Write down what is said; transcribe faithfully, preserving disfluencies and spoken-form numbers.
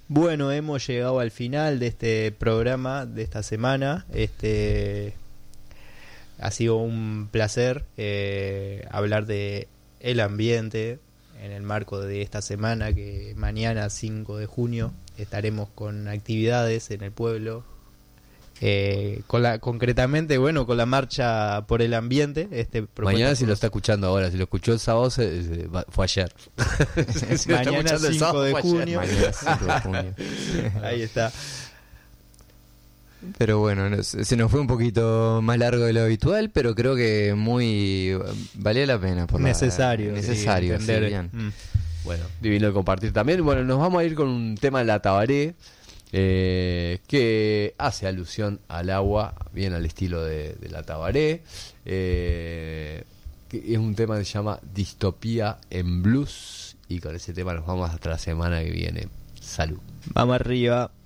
Bueno, hemos llegado al final de este programa de esta semana. Este ha sido un placer eh, hablar de el ambiente en el marco de esta semana, que mañana cinco de junio estaremos con actividades en el pueblo. Eh, con la, concretamente, bueno, con la marcha por el ambiente. Este Mañana, si lo está escuchando ahora, si lo escuchó el sábado, se, se, fue ayer. Si mañana cinco de junio. Mañana cinco de junio. Ahí está. Pero bueno, nos, se nos fue un poquito más largo de lo habitual, pero creo que muy valía la pena. Por necesario. La, necesario, sí, sí, bien. Mm. Bueno, divino de compartir también. Bueno, nos vamos a ir con un tema de la Tabaré. Eh, que hace alusión al agua, bien al estilo de, de la Tabaré, eh, que es un tema que se llama Distopía en Blues, y con ese tema nos vamos hasta la semana que viene. Salud. Vamos arriba.